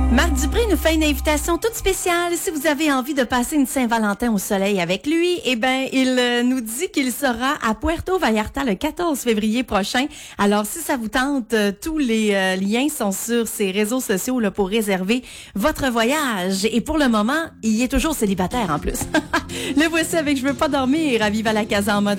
Marc Dupré nous fait une invitation toute spéciale. Si vous avez envie de passer une Saint-Valentin au soleil avec lui, il nous dit qu'il sera à Puerto Vallarta le 14 février prochain. Alors, si ça vous tente, tous les liens sont sur ses réseaux sociaux là, pour réserver votre voyage. Et pour le moment, il est toujours célibataire en plus. Le voici avec Je veux pas dormir à Viva la Casa en mode